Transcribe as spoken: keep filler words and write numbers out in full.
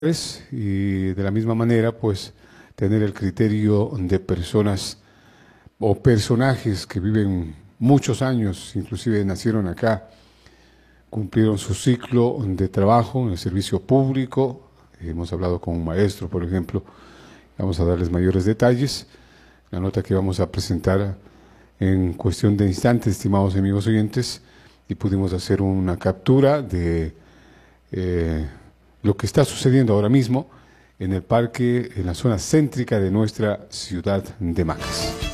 Pues, y de la misma manera, pues, tener el criterio de personas o personajes que viven muchos años, inclusive nacieron acá, cumplieron su ciclo de trabajo en el servicio público. Hemos hablado con un maestro, por ejemplo, vamos a darles mayores detalles. La nota que vamos a presentar en cuestión de instantes, estimados amigos oyentes, y pudimos hacer una captura de eh, lo que está sucediendo ahora mismo en el parque, en la zona céntrica de nuestra ciudad de Macas.